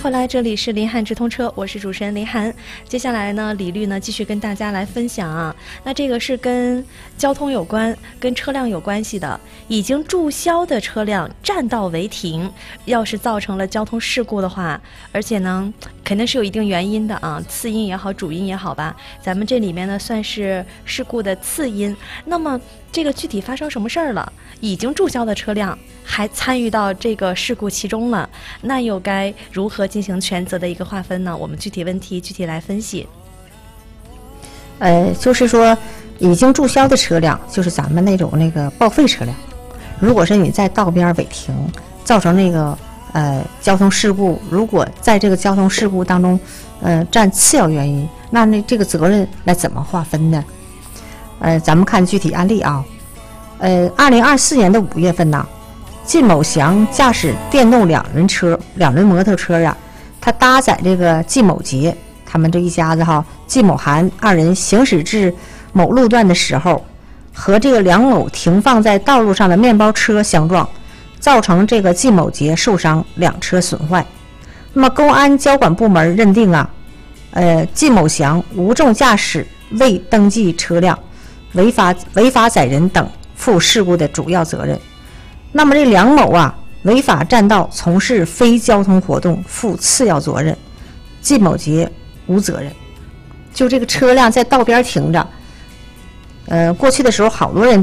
回来，这里是林汉直通车，我是主持人林涵。接下来呢，李律呢继续跟大家来分享啊。那这个是跟交通有关，跟车辆有关系的。已经注销的车辆占道违停，要是造成了交通事故的话，而且呢，肯定是有一定原因的啊，次因也好，主因也好吧。咱们这里面呢算是事故的次因。那么这个具体发生什么事儿了？已经注销的车辆还参与到这个事故其中了，那又该如何进行权责的一个划分呢？我们具体问题具体来分析。 就是说已经注销的车辆，就是咱们那种报废车辆。如果是你在道边违停，造成交通事故，如果在这个交通事故当中占次要原因，那这个责任来怎么划分呢？咱们看具体案例啊。2024年的5月份呢，靳某祥驾驶电动两轮摩托车啊，他搭载这个靳某杰他们这一家子靳某涵二人行驶至某路段的时候，和这个梁某停放在道路上的面包车相撞，造成这个靳某杰受伤，2车损坏。那么公安交管部门认定啊，靳某祥无证驾驶、未登记车辆、违法载人等，负事故的主要责任。那么这梁某啊，违法占道从事非交通活动，负次要责任，靳某杰无责任。就这个车辆在道边停着，过去的时候好多人